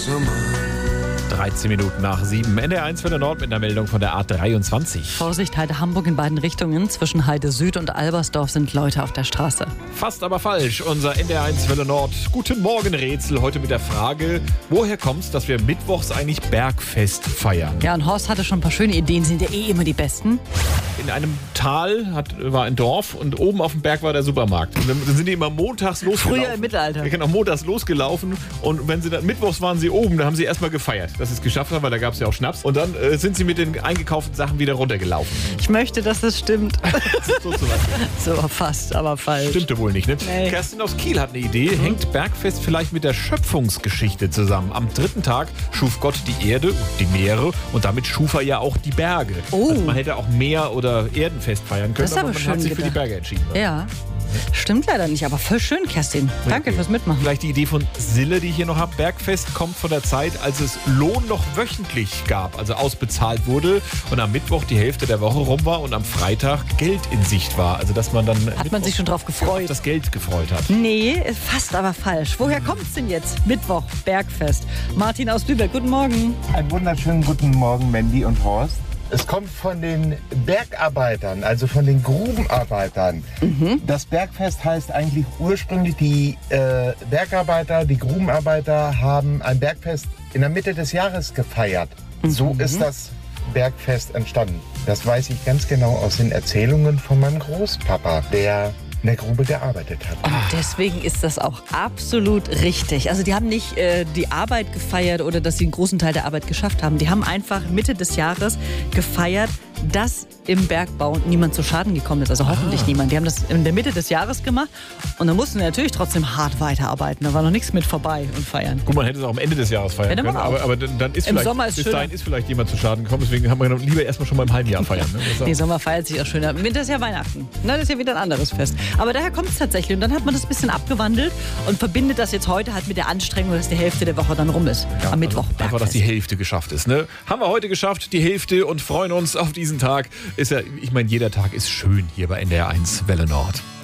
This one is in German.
13 Minuten nach 7. NDR1 für der Nord mit einer Meldung von der A23. Vorsicht, Heide-Hamburg in beiden Richtungen. Zwischen Heide Süd und Albersdorf sind Leute auf der Straße. Fast aber falsch. Unser NDR1 Welle Nord Guten Morgen Rätsel heute mit der Frage, woher kommt's, dass wir mittwochs eigentlich Bergfest feiern? Ja, und Horst hatte schon ein paar schöne Ideen, sind ja immer die besten. In einem Tal war ein Dorf und oben auf dem Berg war der Supermarkt. Und dann sind die immer montags losgelaufen. Früher im Mittelalter. Ja, genau, montags losgelaufen und wenn sie dann mittwochs waren sie oben, da haben sie erstmal gefeiert, dass sie es geschafft haben, weil da gab es ja auch Schnaps. Und dann sind sie mit den eingekauften Sachen wieder runtergelaufen. Ich möchte, dass das stimmt. So zum Beispiel. So fast, aber falsch. Stimmte wohl nicht, ne? Nee. Kerstin aus Kiel hat eine Idee. Hängt Bergfest vielleicht mit der Schöpfungsgeschichte zusammen? Am 3. Tag schuf Gott die Erde und die Meere und damit schuf er ja auch die Berge. Oh. Also man hätte auch Meer- oder Erdenfest feiern können, Das ist aber man schön hat sich für die gedacht. Berge entschieden. Ja, stimmt leider nicht, aber voll schön, Kerstin. Danke fürs Mitmachen. Vielleicht die Idee von Sille, die ich hier noch habe. Bergfest kommt von der Zeit, als es Lohn noch wöchentlich gab, also ausbezahlt wurde und am Mittwoch die Hälfte der Woche rum war und am Freitag Geld in Sicht war. Also dass man dann Hat man sich schon drauf auf gefreut? das Geld gefreut hat. Nee, fast aber falsch. Woher kommt's denn jetzt? Mittwoch, Bergfest. Martin aus Lübeck, guten Morgen. Einen wunderschönen guten Morgen, Mandy und Horst. Es kommt von den Bergarbeitern, also von den Grubenarbeitern. Das Bergfest heißt eigentlich ursprünglich, die Bergarbeiter, die Grubenarbeiter haben ein Bergfest in der Mitte des Jahres gefeiert. So ist das Bergfest entstanden. Das weiß ich ganz genau aus den Erzählungen von meinem Großpapa, der in der Grube gearbeitet hat. Und deswegen ist das auch absolut richtig. Also die haben nicht die Arbeit gefeiert oder dass sie einen großen Teil der Arbeit geschafft haben. Die haben einfach Mitte des Jahres gefeiert, dass im Bergbau niemand zu Schaden gekommen ist. Also hoffentlich niemand. Die haben das in der Mitte des Jahres gemacht und dann mussten wir natürlich trotzdem hart weiterarbeiten. Da war noch nichts mit vorbei und feiern. Gut, man hätte es auch am Ende des Jahres feiern Ja, dann können, auch. aber dann ist Im vielleicht, Sommer ist bis schöner. dahin ist vielleicht jemand zu Schaden gekommen. Deswegen haben wir gedacht, lieber erstmal schon mal im halben Jahr feiern. Ne? Nee, Sommer feiert sich auch schöner. Im Winter ist ja Weihnachten. Na, das ist ja wieder ein anderes Fest. Aber daher kommt es tatsächlich. Und dann hat man das ein bisschen abgewandelt und verbindet das jetzt heute halt mit der Anstrengung, dass die Hälfte der Woche dann rum ist. Ja, am Mittwoch. Also einfach, dass die Bergfest. Hälfte geschafft ist. Ne? Haben wir heute geschafft, die Hälfte, und freuen uns auf diesen Tag. Ist ja, ich meine, jeder Tag ist schön hier bei NDR1 Welle Nord.